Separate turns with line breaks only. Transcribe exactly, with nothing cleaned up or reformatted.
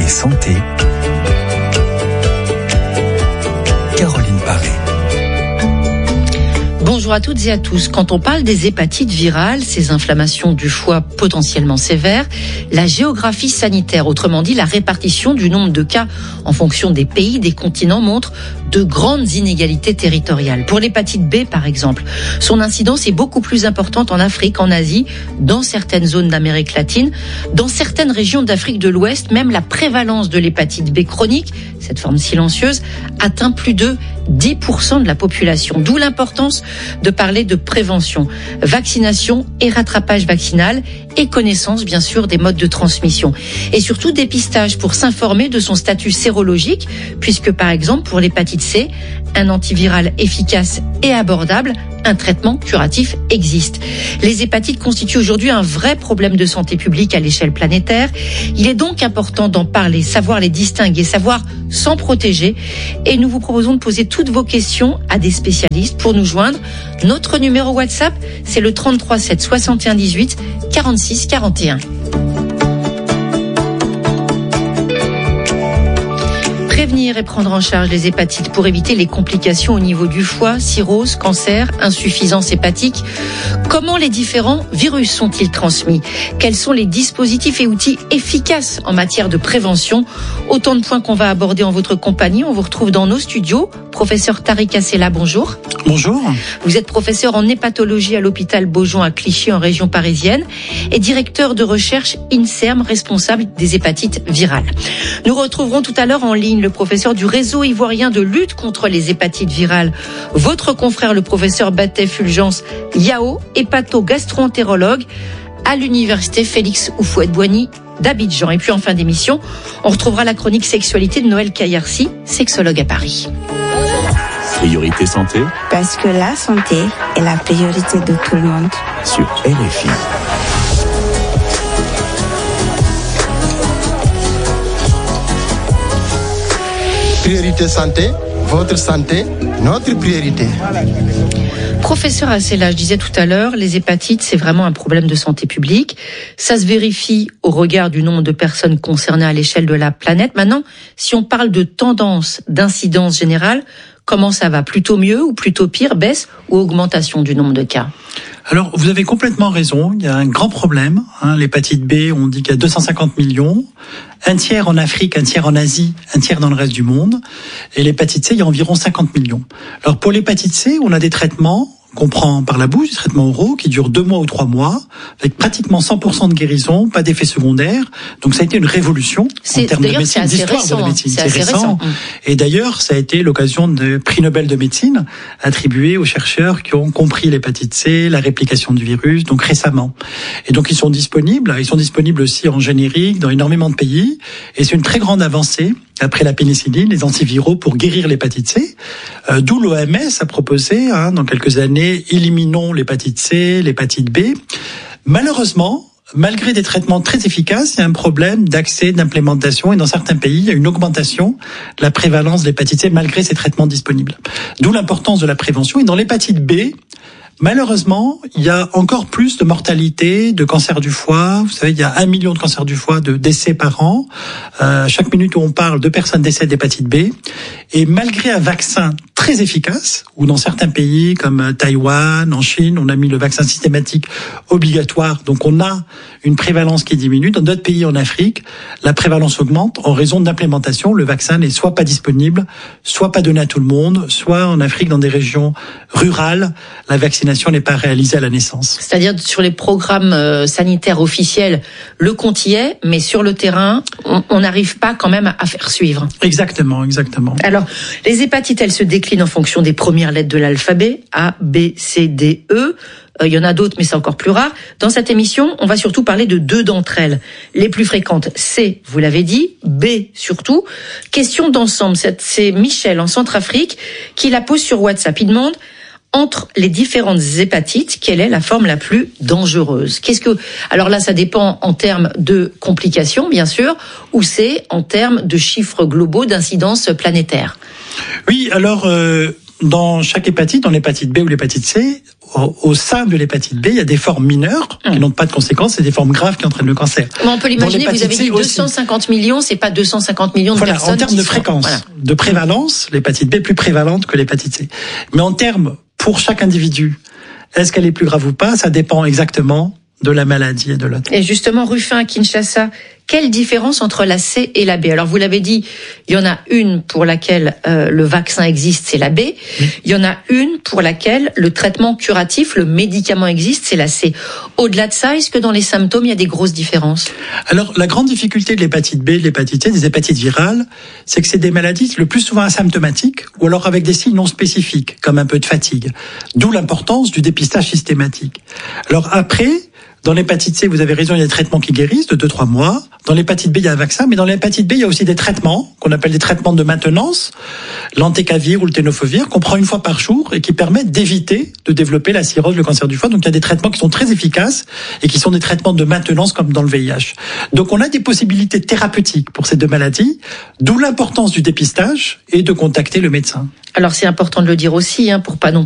Priorité Santé. Caroline Paré.
Bonjour à toutes et à tous. Quand on parle des hépatites virales, ces inflammations du foie potentiellement sévères, la géographie sanitaire, autrement dit la répartition du nombre de cas en fonction des pays, des continents, montre de grandes inégalités territoriales. Pour l'hépatite B, par exemple, son incidence est beaucoup plus importante en Afrique, en Asie, dans certaines zones d'Amérique latine, dans certaines régions d'Afrique de l'Ouest, même la prévalence de l'hépatite B chronique, cette forme silencieuse, atteint plus de dix pour cent de la population. D'où l'importance de parler de prévention, vaccination et rattrapage vaccinal et connaissance, bien sûr, des modes de transmission. Et surtout dépistage pour s'informer de son statut sérologique, puisque, par exemple, pour l'hépatite C, un antiviral efficace et abordable, un traitement curatif existe. Les hépatites constituent aujourd'hui un vrai problème de santé publique à l'échelle planétaire. Il est donc important d'en parler, savoir les distinguer, savoir s'en protéger. Et nous vous proposons de poser toutes vos questions à des spécialistes. Pour nous joindre, notre numéro WhatsApp, c'est le trente-trois sept soixante et un dix-huit quarante-six quarante et un. Prévenir et prendre en charge les hépatites pour éviter les complications au niveau du foie, cirrhose, cancer, insuffisance hépatique. Comment les différents virus sont-ils transmis? Quels sont les dispositifs et outils efficaces en matière de prévention? Autant de points qu'on va aborder en votre compagnie. On vous retrouve dans nos studios. Professeur Tariq Assela, bonjour.
Bonjour.
Vous êtes professeur en hépatologie à l'hôpital Beaujon à Clichy en région parisienne et directeur de recherche INSERM, responsable des hépatites virales. Nous retrouverons tout à l'heure en ligne le professeur du réseau ivoirien de lutte contre les hépatites virales, votre confrère le professeur Batet Fulgence Yao, hépato-gastro-entérologue à l'université Félix Houphouët-Boigny d'Abidjan. Et puis en fin d'émission, on retrouvera la chronique sexualité de Noël Kayarsi, sexologue à Paris.
Priorité Santé.
Parce que la santé est la priorité de tout le monde.
Sur R F I.
Priorité santé, votre santé, notre priorité.
Professeur Assela, je disais tout à l'heure, les hépatites, c'est vraiment un problème de santé publique. Ça se vérifie au regard du nombre de personnes concernées à l'échelle de la planète. Maintenant, si on parle de tendance, d'incidence générale, comment ça va? Plutôt mieux ou plutôt pire? Baisse ou augmentation du nombre de cas?
Alors, vous avez complètement raison. Il y a un grand problème. Hein, l'hépatite B, on dit qu'il y a deux cent cinquante millions. Un tiers en Afrique, un tiers en Asie, un tiers dans le reste du monde. Et l'hépatite C, il y a environ cinquante millions. Alors, pour l'hépatite C, on a des traitements qu'on prend par la bouche, des traitements oraux qui durent deux mois ou trois mois, avec pratiquement cent pour cent de guérison, pas d'effets secondaires. Donc ça a été une révolution en termes de médecine, d'histoire de la médecine.
C'est, c'est récent. récent.
Et d'ailleurs, ça a été l'occasion de prix Nobel de médecine attribué aux chercheurs qui ont compris l'hépatite C, la réplication du virus, donc récemment. Et donc ils sont disponibles. Ils sont disponibles aussi en générique dans énormément de pays. Et c'est une très grande avancée après la pénicilline, les antiviraux pour guérir l'hépatite C. Euh, d'où l'O M S a proposé, hein, dans quelques années, éliminons l'hépatite C, l'hépatite B. Malheureusement, malgré des traitements très efficaces, il y a un problème d'accès, d'implémentation, et dans certains pays, il y a une augmentation de la prévalence de l'hépatite C malgré ces traitements disponibles. D'où l'importance de la prévention. Et dans l'hépatite B, malheureusement, il y a encore plus de mortalité, de cancer du foie. Vous savez, il y a un million de cancers du foie, de décès par an. Euh, chaque minute où on parle, deux personnes décèdent d'hépatite B. Et malgré un vaccin très efficace, ou dans certains pays comme Taïwan, en Chine, on a mis le vaccin systématique obligatoire. Donc on a une prévalence qui diminue. Dans d'autres pays en Afrique, la prévalence augmente en raison de l'implémentation. Le vaccin n'est soit pas disponible, soit pas donné à tout le monde, soit en Afrique, dans des régions rurales, la vaccination n'est pas réalisée à la naissance.
C'est-à-dire sur les programmes euh, sanitaires officiels, le compte y est, mais sur le terrain, on n'arrive pas quand même à faire suivre.
Exactement, exactement.
Alors, les hépatites, elles se déclinent en fonction des premières lettres de l'alphabet, A, B, C, D, E. Il y en a d'autres, mais c'est encore plus rare. Dans cette émission, on va surtout parler de deux d'entre elles. Les plus fréquentes, C, vous l'avez dit, B surtout. Question d'ensemble, c'est Michel en Centrafrique qui la pose sur WhatsApp. Il demande, entre les différentes hépatites, quelle est la forme la plus dangereuse? Qu'est-ce que, alors là, ça dépend en termes de complications, bien sûr, ou c'est en termes de chiffres globaux d'incidence planétaire?
Oui, alors, euh, dans chaque hépatite, dans l'hépatite B ou l'hépatite C, au, au sein de l'hépatite B, il y a des formes mineures qui mmh. n'ont pas de conséquences et des formes graves qui entraînent le cancer.
Mais on peut l'imaginer, vous avez dit deux cent cinquante millions, c'est pas deux cent cinquante millions de
voilà,
personnes.
En termes de
sont,
fréquence, voilà. de prévalence, l'hépatite B est plus prévalente que l'hépatite C. Mais en termes, pour chaque individu, est-ce qu'elle est plus grave ou pas? Ça dépend exactement de la maladie et de l'autre.
Et justement, Ruffin à Kinshasa, quelle différence entre la C et la B? Alors vous l'avez dit, il y en a une pour laquelle euh, le vaccin existe, c'est la B. Mmh. Il y en a une pour laquelle le traitement curatif, le médicament existe, c'est la C. Au-delà de ça, est-ce que dans les symptômes, il y a des grosses différences?
Alors la grande difficulté de l'hépatite B, de l'hépatite C, des hépatites virales, c'est que c'est des maladies le plus souvent asymptomatiques ou alors avec des signes non spécifiques, comme un peu de fatigue. D'où l'importance du dépistage systématique. Alors après, dans l'hépatite C, vous avez raison, il y a des traitements qui guérissent de deux à trois mois. Dans l'hépatite B, il y a un vaccin, mais dans l'hépatite B, il y a aussi des traitements qu'on appelle des traitements de maintenance, l'entecavir ou le tenofovir, qu'on prend une fois par jour et qui permettent d'éviter de développer la cirrhose, le cancer du foie. Donc il y a des traitements qui sont très efficaces et qui sont des traitements de maintenance comme dans le V I H. Donc on a des possibilités thérapeutiques pour ces deux maladies, d'où l'importance du dépistage et de contacter le médecin.
Alors c'est important de le dire aussi, hein, pour pas non